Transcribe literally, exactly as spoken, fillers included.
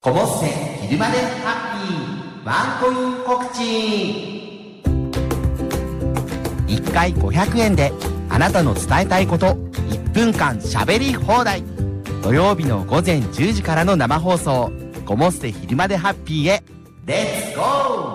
こもって昼までハッピーワンコイン告知。いっかいごひゃくえんであなたの伝えたいこといっぷんかんしゃべり放題。土曜日のごぜんじゅうじからの生放送、こもって昼までハッピーへレッツゴー。